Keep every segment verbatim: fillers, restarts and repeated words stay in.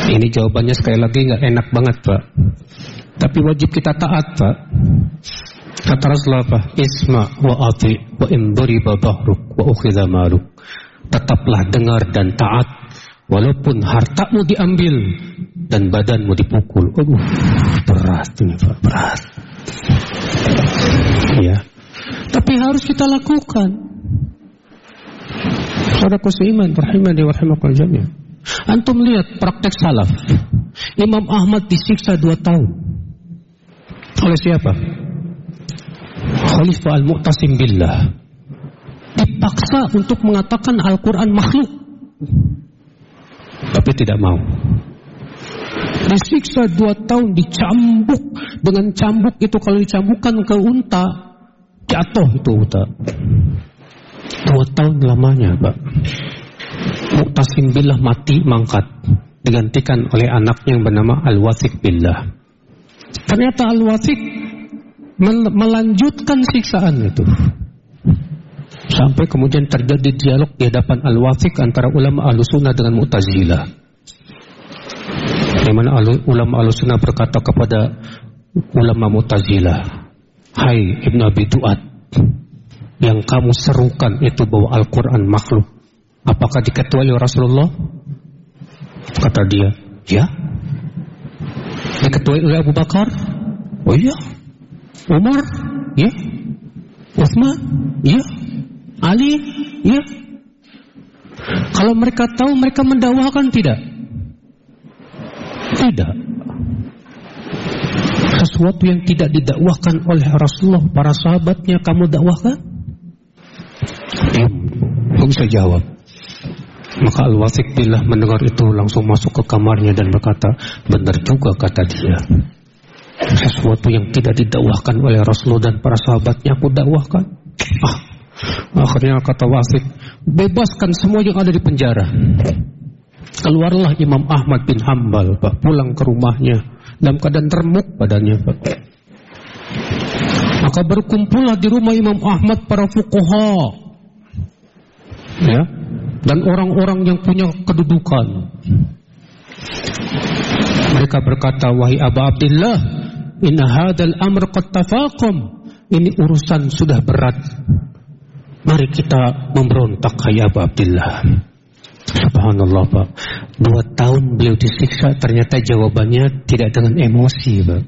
Ini jawabannya sekali lagi gak enak banget, Pak. Tapi wajib kita taat, Pak. Kata Rasulullah apa? Isma wa ati wa in duriba dhahruk wa ukhidha maluk. Tetaplah dengar dan taat walaupun hartamu diambil dan badanmu dipukul. Aduh, berat ini, Pak, berat. Ya. Tapi harus kita lakukan. Saudaraku seiman, rahimani wa rahimakumullah jami'an. Antum lihat praktek salaf. Imam Ahmad disiksa dua tahun. Oleh siapa? Khalifah Al-Mu'tasim Billah. Dipaksa untuk mengatakan Al-Quran makhluk, tapi tidak mau. Disiksa dua tahun, dicambuk. Dengan cambuk itu kalau dicambukkan ke unta, jatuh itu unta. Dua tahun lamanya, Pak. Mu'tasim Billah mati mangkat, digantikan oleh anaknya yang bernama Al-Wathiq Billah. Ternyata Al-Wathiq melanjutkan siksaan itu sampai kemudian terjadi dialog di hadapan Al-Wathiq antara ulama Ahlussunnah dengan Mu'tazilah, di mana ulama Ahlussunnah berkata kepada ulama Mu'tazilah, hai Ibn Abi Du'ad, yang kamu serukan itu bahwa Al-Quran makhluk, apakah diketuai oleh Rasulullah? Kata dia, ya. Diketuai oleh Abu Bakar? Oh iya. Umar? Ya. Utsman? Ya. Ali? Ya. Kalau mereka tahu, mereka mendakwahkan tidak? Tidak. Sesuatu yang tidak didakwahkan oleh Rasulullah, para sahabatnya, kamu dakwahkan? Diam, belum bisa jawab. Maka Al-Wathiq Billah mendengar itu langsung masuk ke kamarnya dan berkata, benar juga kata dia. Sesuatu yang tidak didakwahkan oleh Rasulullah dan para sahabatnya aku dakwahkan. Ah, akhirnya kata Wathiq, bebaskan semua yang ada di penjara. Keluarlah Imam Ahmad bin Hanbal, Pak, pulang ke rumahnya dalam keadaan remuk badannya, Pak. Maka berkumpullah di rumah Imam Ahmad para fuqaha, ya, dan orang-orang yang punya kedudukan. Mereka berkata, wahai Aba Abdillah, inna hadal amr qad tafaqam. Ini urusan sudah berat. Mari kita memberontak, hai Aba Abdillah. Subhanallah, Pak. Dua tahun beliau disiksa, ternyata jawabannya tidak dengan emosi, Pak.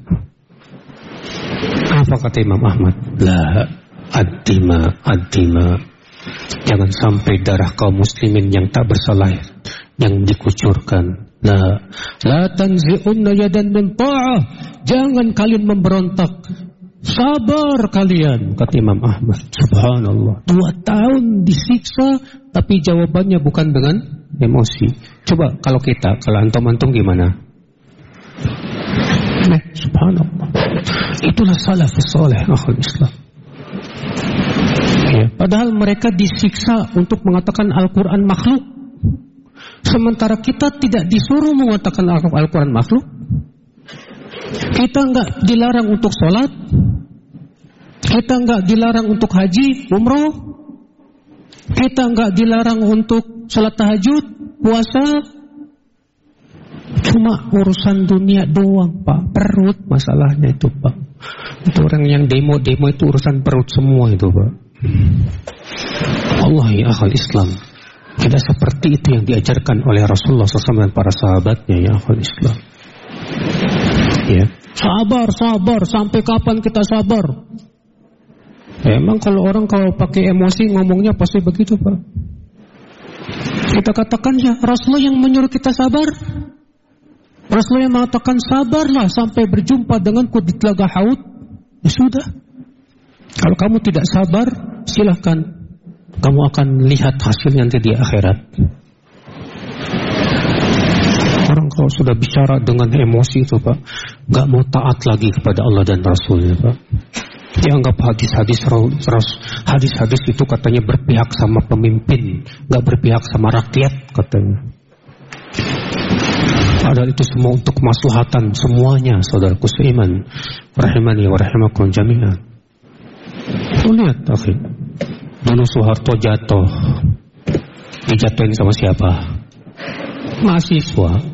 Apa kata Imam Ahmad? La ad-dima ad-dima. Jangan sampai darah kaum muslimin yang tak bersalah yang dikucurkan. La la tanzi'unna yadan min ta'ah. Jangan kalian memberontak. Sabar kalian, kata Imam Ahmad. Subhanallah. Dua tahun disiksa, tapi jawabannya bukan dengan emosi. Coba kalau kita, kalau antum-antum gimana? Nah, subhanallah. Itulah salafus saleh ahlul Islam. Ya, padahal mereka disiksa untuk mengatakan Al-Quran makhluk, sementara kita tidak disuruh mengatakan Al-Quran makhluk. Kita enggak dilarang untuk sholat, kita enggak dilarang untuk haji, umroh, kita enggak dilarang untuk sholat tahajud, puasa. Cuma urusan dunia doang, Pak. Perut masalahnya itu, Pak. Itu orang yang demo-demo itu urusan perut semua itu, Pak. Allah ya akhal Islam, tidak seperti itu yang diajarkan oleh Rasulullah shallallahu alaihi wasallam dan para sahabatnya, ya akhal Islam. Ya. Sabar, sabar. Sampai kapan kita sabar? Ya, emang kalau orang kalau pakai emosi ngomongnya pasti begitu, Pak. Kita katakan ya, Rasulullah yang menyuruh kita sabar. Rasulullah yang mengatakan sabarlah sampai berjumpa denganku di telaga Haud. Ya sudah. Kalau kamu tidak sabar, silahkan. Kamu akan lihat hasilnya nanti di akhirat. Orang kalau sudah bicara dengan emosi itu, Pak, gak mau taat lagi kepada Allah dan Rasulnya, Pak. Dianggap hadis-hadis hadis-hadis itu katanya berpihak sama pemimpin, gak berpihak sama rakyat katanya. Padahal itu semua untuk kemaslahatan semuanya, saudaraku seiman, rahimani wa rahimakum jami'an. Lihat, akhir. Dulu Soeharto jatuh, dijatuhin sama siapa? Mahasiswa.